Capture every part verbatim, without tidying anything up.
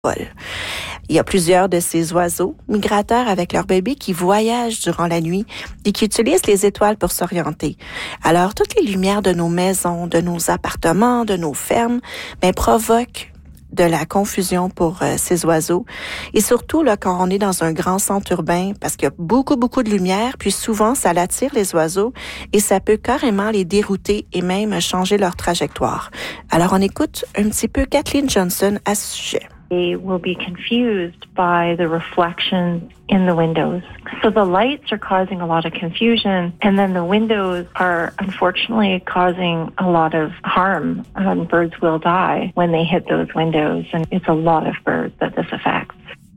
vol. Il y a plusieurs de ces oiseaux migrateurs avec leurs bébés qui voyagent durant la nuit et qui utilisent les étoiles pour s'orienter. Alors, toutes les lumières de nos maisons, de nos appartements, de nos fermes, ben, provoquent de la confusion pour euh, ces oiseaux. Et surtout, là, quand on est dans un grand centre urbain, parce qu'il y a beaucoup, beaucoup de lumière, puis souvent, ça l'attire les oiseaux et ça peut carrément les dérouter et même changer leur trajectoire. Alors, on écoute un petit peu Kathleen Johnson à ce sujet. They will be confused by the reflections in the windows. So the lights are causing a lot of confusion, and then the windows are unfortunately causing a lot of harm. Um, birds will die when they hit those windows, and it's a lot of birds that this affects.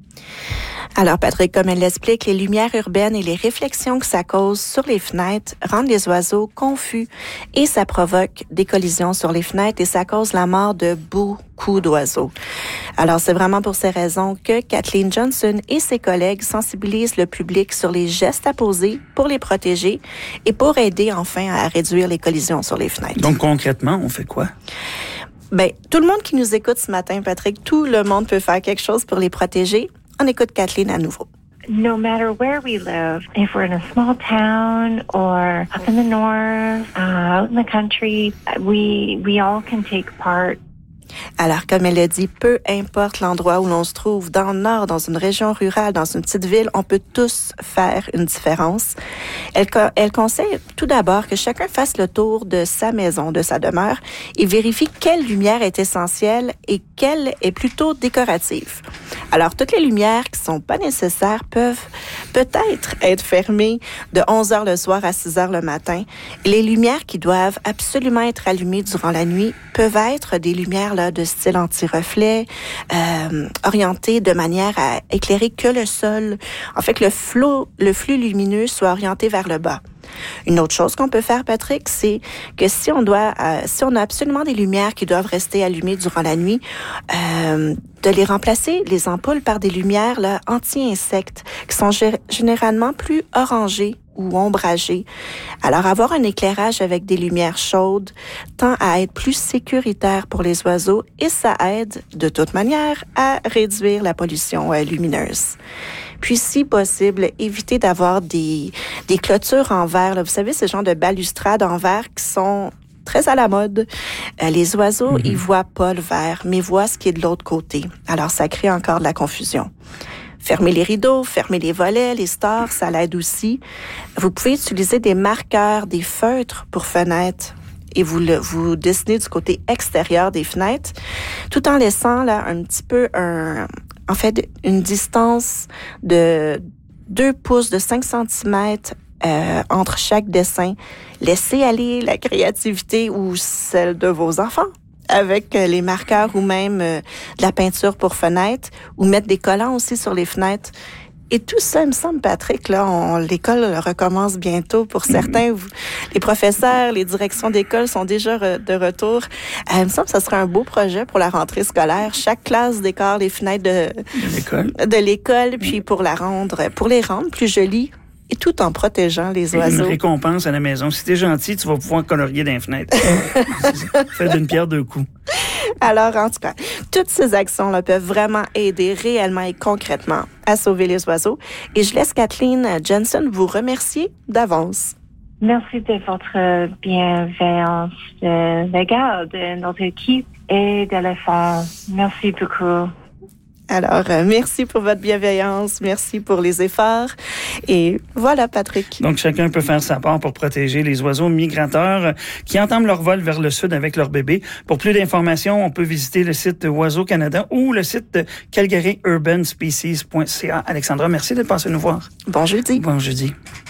Alors, Patrick, comme elle l'explique, les lumières urbaines et les réflexions que ça cause sur les fenêtres rendent les oiseaux confus et ça provoque des collisions sur les fenêtres et ça cause la mort de beaucoup d'oiseaux. Alors, c'est vraiment pour ces raisons que Kathleen Johnson et ses collègues sensibilisent le public sur les gestes à poser pour les protéger et pour aider enfin à réduire les collisions sur les fenêtres. Donc, concrètement, on fait quoi? Ben, tout le monde qui nous écoute ce matin, Patrick, tout le monde peut faire quelque chose pour les protéger. On écoute Kathleen à nouveau. No matter where we live, if we're in a small town or up in the north, uh, out in the country, we we all can take part. Alors, comme elle l'a dit, peu importe l'endroit où l'on se trouve, dans le nord, dans une région rurale, dans une petite ville, on peut tous faire une différence. Elle, elle conseille tout d'abord que chacun fasse le tour de sa maison, de sa demeure, et vérifie quelle lumière est essentielle et quelle est plutôt décorative. Alors, toutes les lumières qui sont pas nécessaires peuvent peut-être être fermées de onze heures le soir à six heures le matin. Et les lumières qui doivent absolument être allumées durant la nuit peuvent être des lumières là, de style anti-reflet, euh, orientées de manière à éclairer que le sol. En fait, que le flot, le flux lumineux soit orienté vers le bas. Une autre chose qu'on peut faire, Patrick, c'est que si on doit, euh, si on a absolument des lumières qui doivent rester allumées durant la nuit, euh, de les remplacer, les ampoules, par des lumières là, anti-insectes, qui sont g- généralement plus orangées ou ombragées. Alors, avoir un éclairage avec des lumières chaudes tend à être plus sécuritaire pour les oiseaux et ça aide, de toute manière, à réduire la pollution euh, lumineuse. Puis, si possible, éviter d'avoir des, des clôtures en verre. Là. Vous savez, ces genres de balustrades en verre qui sont très à la mode. Euh, les oiseaux, mm-hmm. ils voient pas le verre, mais voient ce qui est de l'autre côté. Alors, ça crée encore de la confusion. Fermez les rideaux, fermez les volets, les stores, ça l'aide aussi. Vous pouvez utiliser des marqueurs, des feutres pour fenêtres et vous le, vous dessinez du côté extérieur des fenêtres, tout en laissant là un petit peu un, en fait, une distance de deux pouces, de cinq centimètres euh, entre chaque dessin. Laissez aller la créativité ou celle de vos enfants avec les marqueurs ou même euh, de la peinture pour fenêtres ou mettre des collants aussi sur les fenêtres. Et tout ça, il me semble, Patrick, là, on, l'école recommence bientôt pour certains. Vous, les professeurs, les directions d'école sont déjà re, de retour. Euh, il me semble que ce serait un beau projet pour la rentrée scolaire. Chaque classe décore les fenêtres de, de l'école, de l'école puis pour la rendre, pour les rendre plus jolies. Et tout en protégeant les oiseaux. Une récompense à la maison. Si t'es gentil, tu vas pouvoir colorier dans les fenêtres. Fais d'une pierre deux coups. Alors, en tout cas, toutes ces actions-là peuvent vraiment aider réellement et concrètement à sauver les oiseaux. Et je laisse Kathleen Johnson vous remercier d'avance. Merci de votre bienveillance de l'égard de notre équipe et d'éléphants. Merci beaucoup. Alors, euh, merci pour votre bienveillance, merci pour les efforts. Et voilà, Patrick. Donc, chacun peut faire sa part pour protéger les oiseaux migrateurs qui entament leur vol vers le sud avec leurs bébés. Pour plus d'informations, on peut visiter le site Oiseaux Canada ou le site calgary urban species point c a. Alexandra, merci d'être passée nous voir. Bon jeudi. Bon jeudi.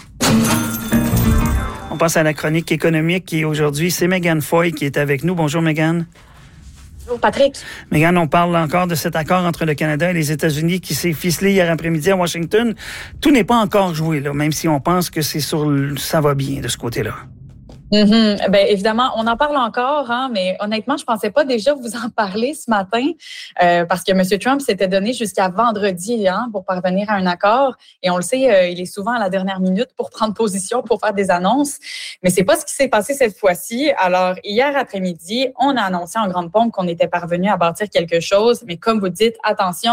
On passe à la chronique économique qui aujourd'hui, c'est Megan Foy qui est avec nous. Bonjour, Megan. Bonjour Patrick. Megan, on parle encore de cet accord entre le Canada et les États-Unis qui s'est ficelé hier après-midi à Washington. Tout n'est pas encore joué, là, même si on pense que c'est sur le... ça va bien de ce côté-là. Mm-hmm. Ben évidemment, on en parle encore, hein, mais honnêtement, je pensais pas déjà vous en parler ce matin euh, parce que M. Trump s'était donné jusqu'à vendredi hein, pour parvenir à un accord. Et on le sait, euh, il est souvent à la dernière minute pour prendre position, pour faire des annonces. Mais c'est pas ce qui s'est passé cette fois-ci. Alors, hier après-midi, on a annoncé en grande pompe qu'on était parvenu à bâtir quelque chose. Mais comme vous dites, attention,